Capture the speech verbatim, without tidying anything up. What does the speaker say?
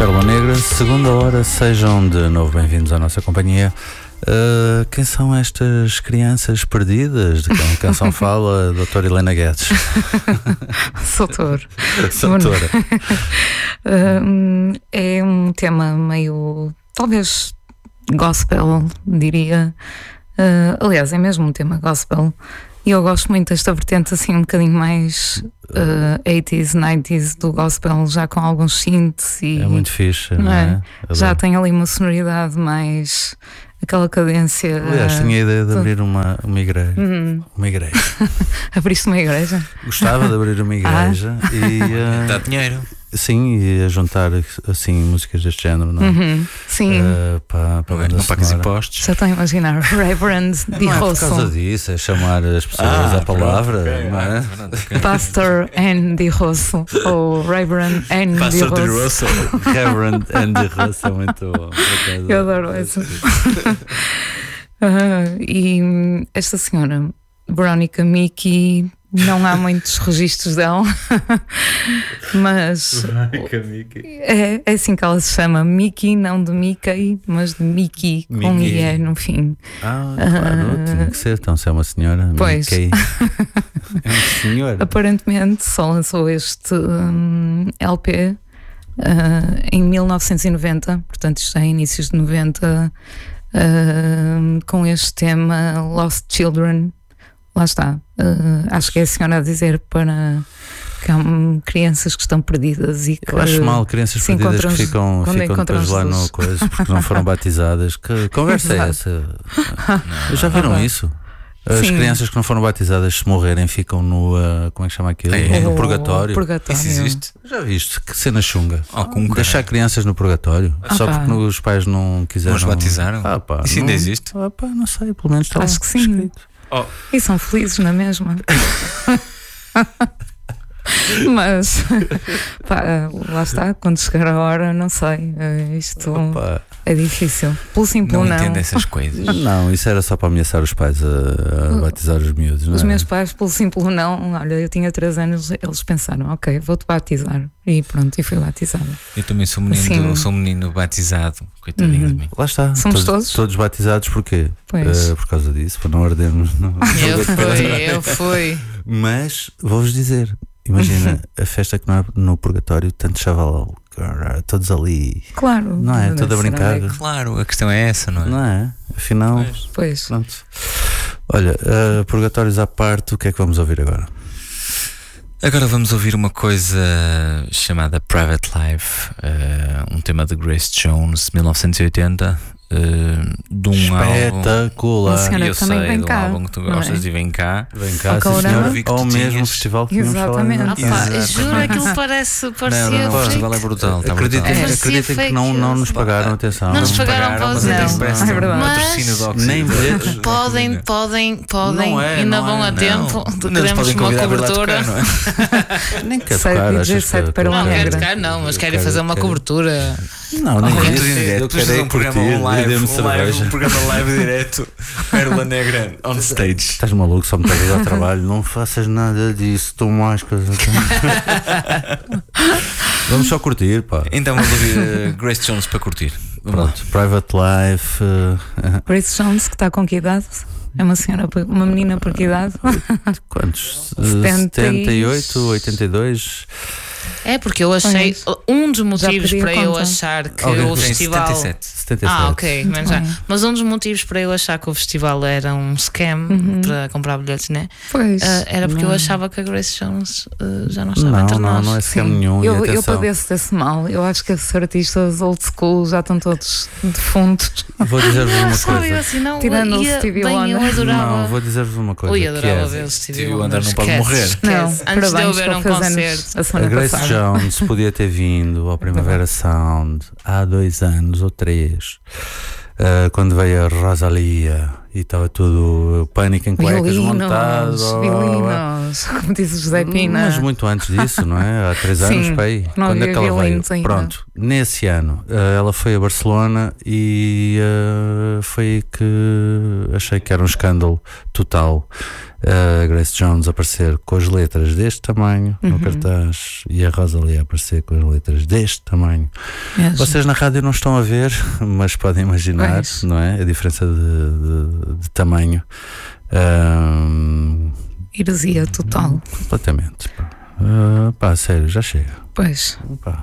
Pérola Negra, segunda hora, sejam de novo bem-vindos à nossa companhia. Uh, quem são estas crianças perdidas de quem a canção fala, doutora Helena Guedes? Soutor. Soutora. uh, é um tema meio, talvez, gospel, diria. Uh, aliás, é mesmo um tema gospel. E eu gosto muito desta vertente assim um bocadinho mais uh, oitenta, noventa do gospel, já com alguns synths e, é muito fixe, não é? é? Já tem ali uma sonoridade mais, aquela cadência. Aliás, tinha a ideia de abrir uma, uma igreja. Hum. Uma igreja. Abriste uma igreja? Gostava de abrir uma igreja ah. e uh, dá dinheiro. Sim, e a juntar assim músicas deste género, não é? Uhum, sim. Uh, para, para não pagas impostos. Já estou a imaginar Reverend Di Rosso. Não é por causa disso, é chamar as pessoas ah, à palavra, okay, não é? Okay. Pastor N. Di Rosso ou Reverend N. Pastor Di Di Rosso. Rosso. Reverend N. Di Rosso é muito bom. Eu adoro isso. uh, e esta senhora, Veronica Miki, não há muitos registros dela, mas é, é assim que ela se chama, Miki, não de Mickey, mas de Miki, com I E no fim. Ah, claro, uh, tinha que ser, então se é uma senhora, pois. Mickey. É uma senhora. Aparentemente só lançou este um, L P uh, em mil novecentos e noventa, portanto isto é inícios de noventa, uh, com este tema Lost Children. Lá está, uh, acho que é a senhora a dizer para que há um, crianças que estão perdidas e que eu acho mal crianças perdidas que ficam, ficam depois lá no coisa porque não foram batizadas. Que conversa é essa? Não, já viram ah, isso? As Sim. crianças que não foram batizadas, se morrerem, ficam no uh, como é que chama aquilo? É, no purgatório. purgatório. Isso existe? Já viste? Que cena chunga. Oh, com deixar crianças no purgatório ah, só pá. porque os pais não quiseram. Não os batizaram? Ah, pá, isso não, ainda existe? Ah, pá, não sei, pelo menos está acho lá que sim. escrito. Oh. E são felizes na mesma. Mas pá, lá está, quando chegar a hora, não sei, isto Opa. é difícil. Pelo simples não. Não entendo essas coisas. Não, isso era só para ameaçar os pais a, a batizar os miúdos. Não os é? meus pais, pelo simples não, olha, eu tinha três anos, eles pensaram, ok, vou-te batizar. E pronto, e fui batizada. Eu também sou menino, assim, sou menino batizado, coitadinho uhum. de mim. Lá está. Somos todos, todos? Todos batizados porquê? Uh, por causa disso, para não ardermos. No... Eu fui, eu fui. Mas vou-vos dizer, imagina a festa que não é no purgatório, tanto chaval, todos ali. Claro. Não é? Tudo a brincar. É, claro, a questão é essa, não é? Não é? Afinal, pois. pois. Pronto. Olha, uh, purgatórios à parte, o que é que vamos ouvir agora? Agora vamos ouvir uma coisa chamada Private Life, uh, um tema de Grace Jones, mil novecentos e oitenta. Uh, de um espetacular. álbum, eu sei, vem de um cá, álbum que tu gostas de Vem Cá. Vem cá, sim, senhora. Ou o mesmo tinhas... festival que exatamente. Ah, pá, juro, aquilo parece, parecia. Não, não, não, o festival é brutal. Tá acreditem brutal. acreditem que não, não nos pagaram, atenção. Não nos pagaram para os mas é verdade. Mas nem bilhetes. Podem, podem, podem, não é, ainda não vão é, a não. tempo. Não, queremos uma cobertura. Tocar, não é? Nem quer tocar, achas que Pérola não quero Negra. tocar, não, mas querem fazer uma cobertura. Não, nem oh, isso. Eu quero fazer um programa live, um programa live direto, Pérola Negra on stage. Estás maluco, só me estás a dar trabalho. Não faças nada disso, estou mais coisas. Vamos só curtir, pá. Então vamos ouvir uh, Grace Jones para curtir. Vamos Pronto, lá. Private Life. Uh, Grace Jones, que está com que idade? É uma senhora, uma menina por que idade? Quantos? setenta e oito, oitenta e dois. É porque eu achei um dos motivos para conta. eu achar que Alguém o festival setenta e sete. setenta e sete. Ah, ok, mas, já. mas um dos motivos para eu achar que o festival era um scam uhum. para comprar bilhetes, né? Pois. Uh, era porque não. eu achava que a Grace Jones uh, já não estava não, entre não, nós. não é scam Sim. nenhum. Eu, eu padeço desse mal. Eu acho que esses artistas old school já estão todos defuntos. Vou dizer-vos uma Sabe, coisa. eu assim, não, Tirando ia, o Stevie bem, Wonder. eu adorava. Não, vou dizer-vos uma coisa. Ui, adorava que é, ver o Stevie Stevie Wonder. Wonder não pode morrer. Esquece. Não, Antes de eu ver um fez concerto. A a semana Grace passada. Jones podia ter vindo ao Primavera Sound há dois anos ou três, uh, quando veio a Rosalia e estava tudo pânico em cuecas Violinos, montado. violinos, como diz o José Pina. Mas muito antes disso, não é? Há três anos, Sim, para aí. não Quando é havia que ela veio? violinos ainda. Pronto, nesse ano uh, ela foi a Barcelona e uh, foi aí que achei que era um escândalo total. a Grace Jones aparecer com as letras deste tamanho uhum. no cartaz e a Rosalie aparecer com as letras deste tamanho. Mesmo. Vocês na rádio não estão a ver, mas podem imaginar, pois. Não é? A diferença de, de, de tamanho. Um, Heresia total. Completamente. Pá. Uh, pá, sério, já chega. Pois. Pá.